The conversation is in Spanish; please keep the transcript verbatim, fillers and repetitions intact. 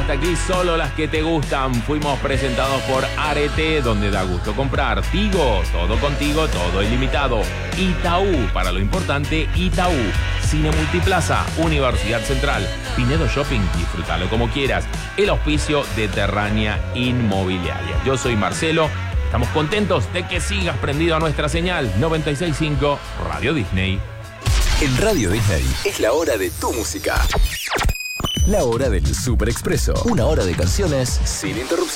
hasta aquí solo las que te gustan. Fuimos presentados por Arete, donde da gusto comprar. Tigo, todo contigo, todo ilimitado. Itaú, para lo importante, Itaú. Cine Multiplaza, Universidad Central, Pinedo Shopping, disfrútalo como quieras. El auspicio de Terrania Inmobiliaria. Yo soy Marcelo. Estamos contentos de que sigas prendido a nuestra señal noventa y seis punto cinco Radio Disney. En Radio Disney es la hora de tu música. La hora del Super Expreso. Una hora de canciones sin interrupción.